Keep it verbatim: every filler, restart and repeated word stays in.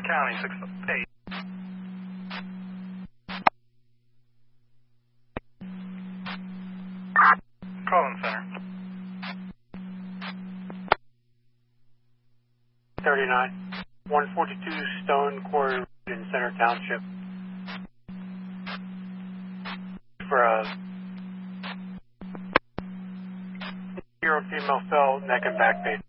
County, six eight. Calling center. thirty-nine. one forty-two Stone Quarry Road in Center Township. For a zero female fell, neck and back pain.